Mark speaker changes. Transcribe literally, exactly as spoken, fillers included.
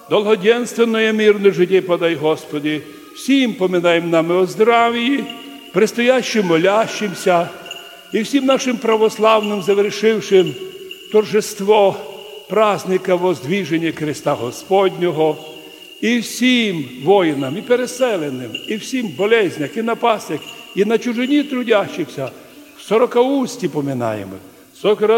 Speaker 1: долгоденственное мирное житие подай, Господи, всім поминаем нами о здравии, предстоящим молящимся и всем нашим православным, завершившим торжество праздника воздвиження Христа Господнього, і всім воїнам, і переселеним, і всім болезнях, і напастях, і на чужині трудящихся, в Сорокаусті поминаємо.